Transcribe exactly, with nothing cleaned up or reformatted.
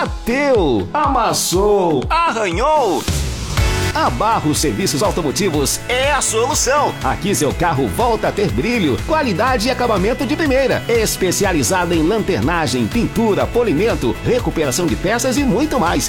bateu, amassou, arranhou. A Barros Serviços Automotivos é a solução. Aqui seu carro volta a ter brilho, qualidade e acabamento de primeira. Especializada em lanternagem, pintura, polimento, recuperação de peças e muito mais.